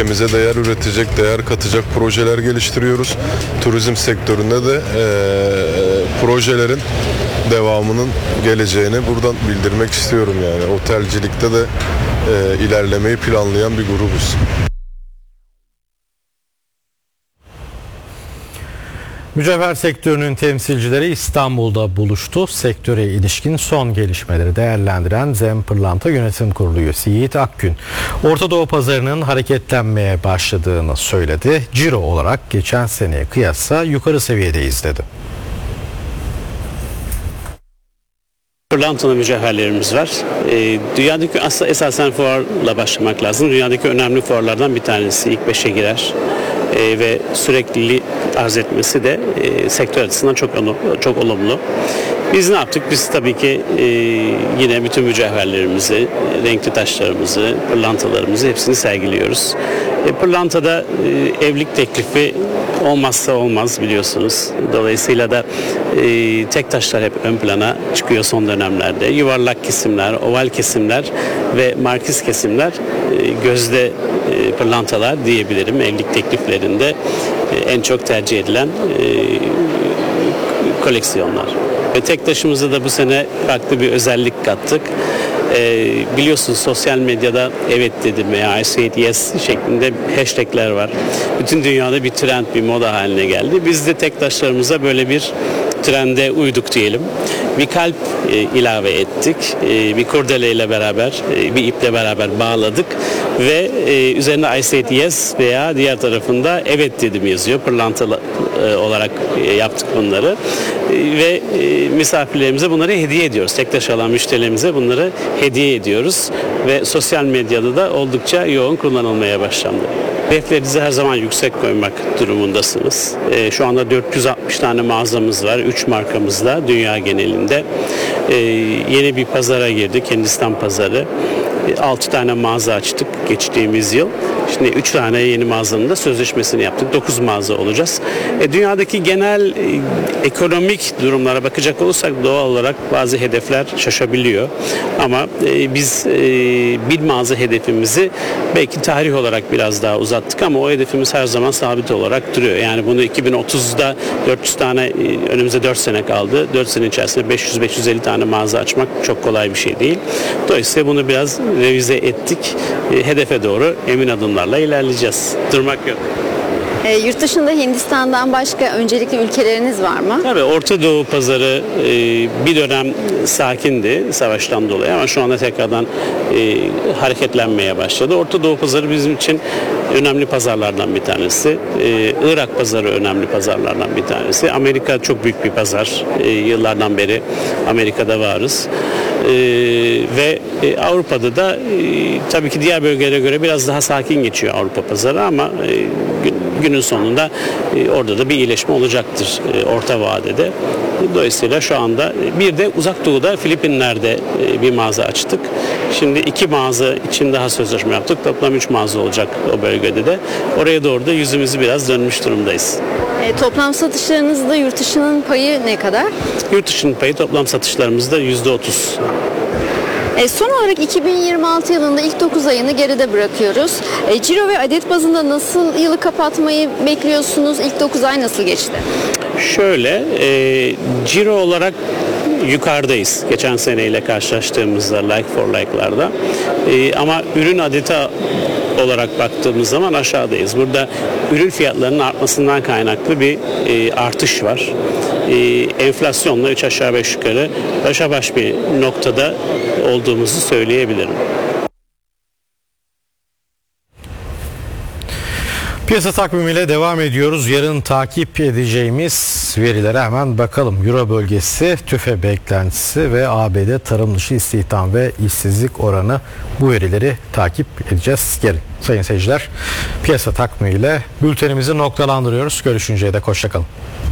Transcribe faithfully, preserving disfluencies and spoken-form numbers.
ülkemize değer üretecek, değer katacak projeler geliştiriyoruz. Turizm sektöründe de e, projelerin devamının geleceğini buradan bildirmek istiyorum yani. Otelcilikte de e, ilerlemeyi planlayan bir grubuz. Mücevher sektörünün temsilcileri İstanbul'da buluştu. Sektöre ilişkin son gelişmeleri değerlendiren Zem Pırlanta Yönetim Kurulu üyesi Yiğit Akgün, Orta Doğu pazarının hareketlenmeye başladığını söyledi. Ciro olarak geçen seneye kıyasla yukarı seviyedeyiz dedi. Pırlantalı mücevherlerimiz var. E, dünyadaki aslında esasen fuarla başlamak lazım. Dünyadaki önemli fuarlardan bir tanesi, ilk beşe girer. E, ve sürekli arz etmesi de e, sektör açısından çok çok olumlu. Biz ne yaptık? Biz tabii ki e, yine bütün mücevherlerimizi, renkli taşlarımızı, pırlantalarımızı hepsini sergiliyoruz. E, pırlantada e, evlilik teklifi olmazsa olmaz biliyorsunuz. Dolayısıyla da e, tek taşlar hep ön plana çıkıyor son dönemlerde. Yuvarlak kesimler, oval kesimler ve markiz kesimler e, gözde e, pırlantalar diyebilirim. Evlilik tekliflerinde e, en çok tercih edilen e, koleksiyonlar. Ve tek taşımıza da bu sene farklı bir özellik kattık. Ee, biliyorsunuz sosyal medyada evet dedim veya I said yes şeklinde hashtagler var. Bütün dünyada bir trend, bir moda haline geldi. Biz de tek taşlarımıza böyle bir trende uyduk diyelim. Bir kalp e, ilave ettik. E, bir kurdele ile beraber, e, bir iple beraber bağladık ve e, üzerine I said yes veya diğer tarafında evet dedim yazıyor. Pırlantalı e, olarak e, yaptık bunları. E, ve e, misafirlerimize bunları hediye ediyoruz. Tek taş alan müşterilerimize bunları hediye ediyoruz ve sosyal medyada da oldukça yoğun kullanılmaya başlandı. Hedeflerinizi her zaman yüksek koymak durumundasınız. E, şu anda dört yüz altmış tane mağazamız var. üç markamızla dünya genelinde. E, yeni bir pazara girdik. Hindistan pazarı. E, altı tane mağaza açtık geçtiğimiz yıl. Şimdi üç tane yeni mağazanın da sözleşmesini yaptık. dokuz mağaza olacağız. E, dünyadaki genel e, ekonomik durumlara bakacak olursak doğal olarak bazı hedefler şaşabiliyor. Ama e, biz e, bin mağaza hedefimizi belki tarih olarak biraz daha uzattık ama o hedefimiz her zaman sabit olarak duruyor. Yani bunu iki bin otuzda dört yüz tane, e, önümüzde dört sene kaldı. dört sene içerisinde beş yüz beş yüz elli tane mağaza açmak çok kolay bir şey değil. Dolayısıyla bunu biraz revize ettik. E, hedefe doğru emin adımlarla ilerleyeceğiz. Durmak yok. E, yurt dışında Hindistan'dan başka öncelikli ülkeleriniz var mı? Tabii Orta Doğu pazarı e, bir dönem sakindi savaştan dolayı ama şu anda tekrardan e, hareketlenmeye başladı. Orta Doğu pazarı bizim için önemli pazarlardan bir tanesi. E, Irak pazarı önemli pazarlardan bir tanesi. Amerika çok büyük bir pazar. E, yıllardan beri Amerika'da varız. Ee, ve e, Avrupa'da da e, tabii ki diğer bölgelere göre biraz daha sakin geçiyor Avrupa pazarı ama e, gün, günün sonunda e, orada da bir iyileşme olacaktır e, orta vadede. Dolayısıyla şu anda bir de Uzak Doğu'da Filipinler'de e, bir mağaza açtık. Şimdi iki mağaza için daha sözleşme yaptık. Toplam üç mağaza olacak o bölgede de. Oraya doğru da yüzümüzü biraz dönmüş durumdayız. E, toplam satışlarınızda yurt dışının payı ne kadar? Yurt dışının payı toplam satışlarımızda yüzde otuz. E, son olarak iki bin yirmi altı yılında ilk dokuz ayını geride bırakıyoruz. E, ciro ve adet bazında nasıl yılı kapatmayı bekliyorsunuz? İlk dokuz ay nasıl geçti? Şöyle, e, ciro olarak yukarıdayız. Geçen seneyle karşılaştığımızda like for like'larda. E, ama ürün adeti olarak baktığımız zaman aşağıdayız. Burada ürün fiyatlarının artmasından kaynaklı bir e, artış var. E, enflasyonla üç aşağı beş yukarı başa baş bir noktada olduğumuzu söyleyebilirim. Piyasa takvimiyle devam ediyoruz. Yarın takip edeceğimiz verilere hemen bakalım. Euro bölgesi tüfe beklentisi ve A B D tarım dışı istihdam ve işsizlik oranı, bu verileri takip edeceğiz yarın. Sayın seyirciler, piyasa takvimiyle bültenimizi noktalandırıyoruz. Görüşünceye dek hoşça kalın.